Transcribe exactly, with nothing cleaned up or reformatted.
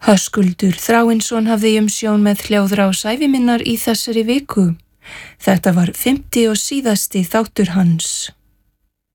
Höskuldur Þráinsson hafði umsjón með hljóðrás æviminnar í þessari viku. Þetta var fimmti og síðasti þáttur hans.